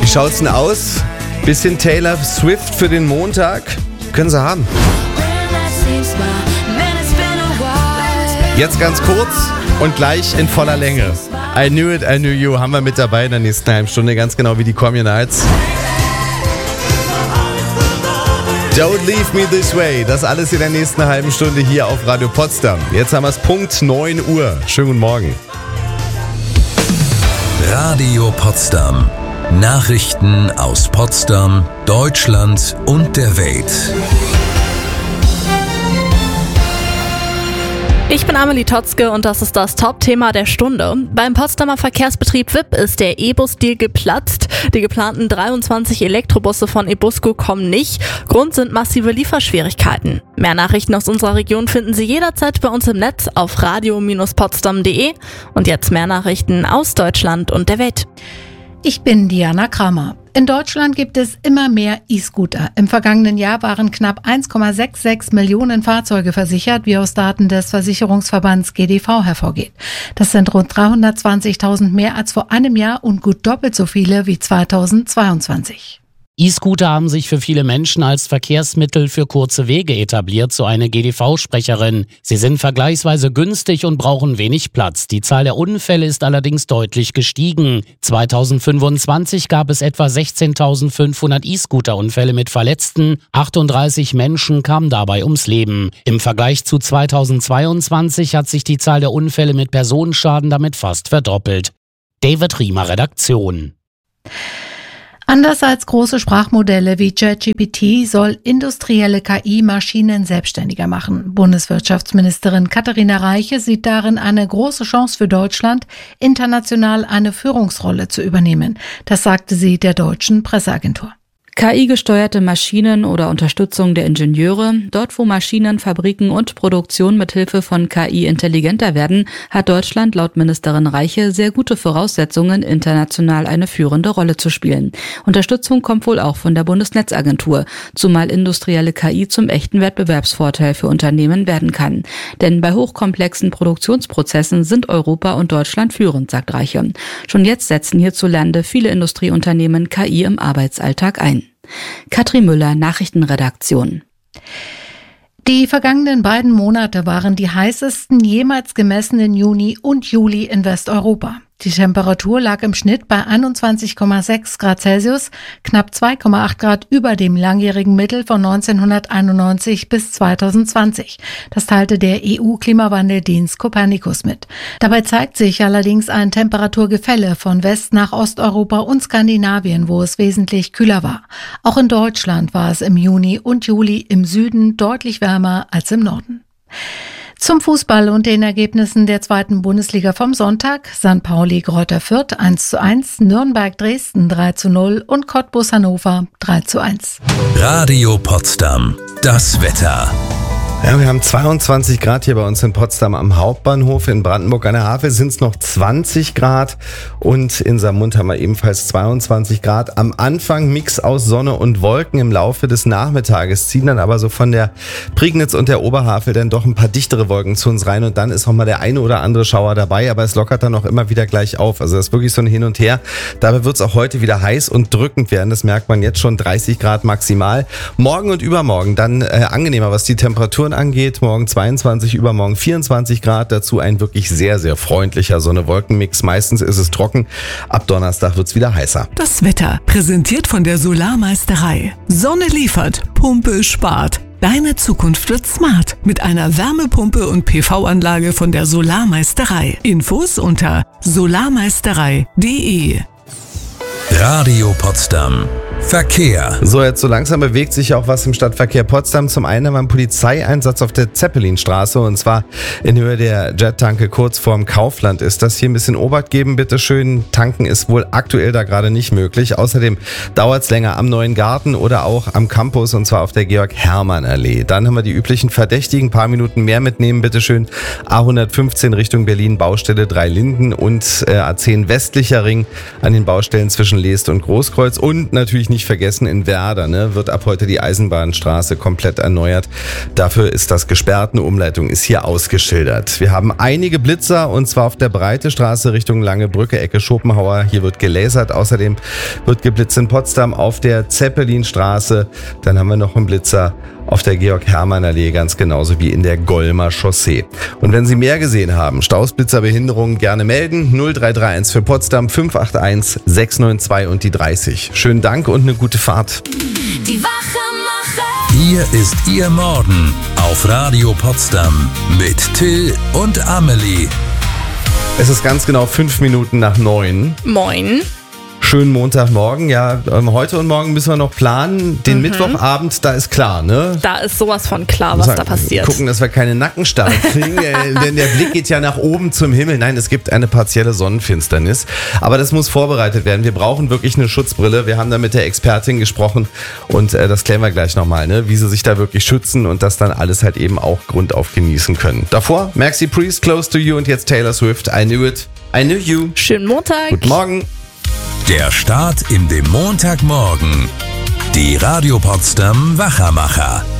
schaut's denn aus? Bisschen Taylor Swift für den Montag? Können Sie haben. Jetzt ganz kurz und gleich in voller Länge. I Knew It, I Knew You haben wir mit dabei in der nächsten halben Stunde, ganz genau wie die Communites. Don't Leave Me This Way, das alles in der nächsten halben Stunde hier auf Radio Potsdam. Jetzt haben wir es Punkt 9 Uhr. Schönen guten Morgen. Radio Potsdam. Nachrichten aus Potsdam, Deutschland und der Welt. Ich bin Amelie Totzke und das ist das Top-Thema der Stunde. Beim Potsdamer Verkehrsbetrieb WIP ist der E-Bus-Deal geplatzt. Die geplanten 23 Elektrobusse von eBusco kommen nicht. Grund sind massive Lieferschwierigkeiten. Mehr Nachrichten aus unserer Region finden Sie jederzeit bei uns im Netz auf radio-potsdam.de. Und jetzt mehr Nachrichten aus Deutschland und der Welt. Ich bin Diana Kramer. In Deutschland gibt es immer mehr E-Scooter. Im vergangenen Jahr waren knapp 1,66 Millionen Fahrzeuge versichert, wie aus Daten des Versicherungsverbands GDV hervorgeht. Das sind rund 320.000 mehr als vor einem Jahr und gut doppelt so viele wie 2022. E-Scooter haben sich für viele Menschen als Verkehrsmittel für kurze Wege etabliert, so eine GDV-Sprecherin. Sie sind vergleichsweise günstig und brauchen wenig Platz. Die Zahl der Unfälle ist allerdings deutlich gestiegen. 2025 gab es etwa 16.500 E-Scooter-Unfälle mit Verletzten. 38 Menschen kamen dabei ums Leben. Im Vergleich zu 2022 hat sich die Zahl der Unfälle mit Personenschaden damit fast verdoppelt. David Riemer, Redaktion. Anders als große Sprachmodelle wie ChatGPT soll industrielle KI Maschinen selbstständiger machen. Bundeswirtschaftsministerin Katharina Reiche sieht darin eine große Chance für Deutschland, international eine Führungsrolle zu übernehmen. Das sagte sie der deutschen Presseagentur. KI-gesteuerte Maschinen oder Unterstützung der Ingenieure. Dort, wo Maschinen, Fabriken und Produktion mithilfe von KI intelligenter werden, hat Deutschland laut Ministerin Reiche sehr gute Voraussetzungen, international eine führende Rolle zu spielen. Unterstützung kommt wohl auch von der Bundesnetzagentur, zumal industrielle KI zum echten Wettbewerbsvorteil für Unternehmen werden kann. Denn bei hochkomplexen Produktionsprozessen sind Europa und Deutschland führend, sagt Reiche. Schon jetzt setzen hierzulande viele Industrieunternehmen KI im Arbeitsalltag ein. Katrin Müller, Nachrichtenredaktion. Die vergangenen beiden Monate waren die heißesten jemals gemessenen Juni und Juli in Westeuropa. Die Temperatur lag im Schnitt bei 21,6 Grad Celsius, knapp 2,8 Grad über dem langjährigen Mittel von 1991 bis 2020. Das teilte der EU-Klimawandeldienst Copernicus mit. Dabei zeigt sich allerdings ein Temperaturgefälle von West nach Osteuropa und Skandinavien, wo es wesentlich kühler war. Auch in Deutschland war es im Juni und Juli im Süden deutlich wärmer als im Norden. Zum Fußball und den Ergebnissen der zweiten Bundesliga vom Sonntag: St. Pauli Greuther Fürth 1:1, Nürnberg Dresden 3:0 und Cottbus Hannover 3:1. Radio Potsdam, das Wetter. Ja, wir haben 22 Grad hier bei uns in Potsdam am Hauptbahnhof. In Brandenburg an der Havel sind es noch 20 Grad und in Saarmund haben wir ebenfalls 22 Grad. Am Anfang Mix aus Sonne und Wolken, im Laufe des Nachmittages ziehen dann aber so von der Prignitz und der Oberhavel dann doch ein paar dichtere Wolken zu uns rein und dann ist auch mal der eine oder andere Schauer dabei, aber es lockert dann auch immer wieder gleich auf. Also das ist wirklich so ein Hin und Her. Dabei wird es auch heute wieder heiß und drückend werden. Das merkt man jetzt schon, 30 Grad maximal. Morgen und übermorgen dann angenehmer, was die Temperaturen angeht. Morgen 22, übermorgen 24 Grad. Dazu ein wirklich sehr, sehr freundlicher Sonne-Wolken-Mix. Meistens ist es trocken. Ab Donnerstag wird es wieder heißer. Das Wetter präsentiert von der Solarmeisterei. Sonne liefert, Pumpe spart. Deine Zukunft wird smart mit einer Wärmepumpe und PV-Anlage von der Solarmeisterei. Infos unter solarmeisterei.de. Radio Potsdam. Verkehr. So, jetzt so langsam bewegt sich auch was im Stadtverkehr Potsdam. Zum einen haben wir einen Polizeieinsatz auf der Zeppelinstraße und zwar in Höhe der Jet-Tanke kurz vorm Kaufland ist das. Hier ein bisschen Obacht geben, bitteschön. Tanken ist wohl aktuell da gerade nicht möglich. Außerdem dauert es länger am Neuen Garten oder auch am Campus und zwar auf der Georg-Hermann-Allee. Dann haben wir die üblichen Verdächtigen, ein paar Minuten mehr mitnehmen, bitteschön. A115 Richtung Berlin, Baustelle 3 Linden und A10 westlicher Ring an den Baustellen zwischen Leest und Großkreuz und natürlich nicht nicht vergessen, in Werder wird ab heute die Eisenbahnstraße komplett erneuert. Dafür ist das gesperrt. Eine Umleitung ist hier ausgeschildert. Wir haben einige Blitzer und zwar auf der Breite Straße Richtung Lange Brücke, Ecke Schopenhauer. Hier wird gelasert. Außerdem wird geblitzt in Potsdam auf der Zeppelinstraße. Dann haben wir noch einen Blitzer auf der Georg-Hermann-Allee, ganz genauso wie in der Golmer Chaussee. Und wenn Sie mehr gesehen haben, Staus, Blitzer, Behinderungen, gerne melden. 0331 für Potsdam 581 692 und die 30. Schönen Dank und eine gute Fahrt. Die Wachmacher. Hier ist Ihr Morgen auf Radio Potsdam mit Till und Amelie. Es ist ganz genau 5 Minuten nach 9. Moin. Schönen Montagmorgen. Ja, heute und morgen müssen wir noch planen. Den Mittwochabend, da ist klar, ne? Da ist sowas von klar, was da passiert. Gucken, dass wir keine Nackenstarre kriegen, denn der Blick geht ja nach oben zum Himmel. Nein, es gibt eine partielle Sonnenfinsternis. Aber das muss vorbereitet werden. Wir brauchen wirklich eine Schutzbrille. Wir haben da mit der Expertin gesprochen und das klären wir gleich nochmal, ne? Wie sie sich da wirklich schützen und das dann alles halt eben auch grundauf genießen können. Davor Maxi Priest, Close to You und jetzt Taylor Swift, I Knew It, I Knew You. Schönen Montag. Guten Morgen. Der Start in den Montagmorgen. Die Radio Potsdam Wachermacher.